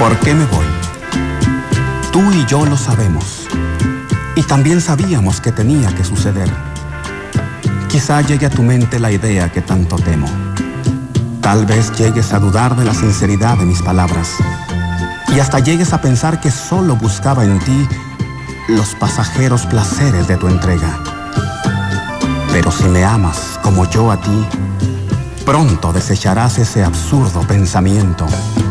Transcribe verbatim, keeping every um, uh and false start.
¿Por qué me voy? Tú y yo lo sabemos. Y también sabíamos que tenía que suceder. Quizá llegue a tu mente la idea que tanto temo. Tal vez llegues a dudar de la sinceridad de mis palabras. Y hasta llegues a pensar que solo buscaba en ti los pasajeros placeres de tu entrega. Pero si me amas como yo a ti, pronto desecharás ese absurdo pensamiento.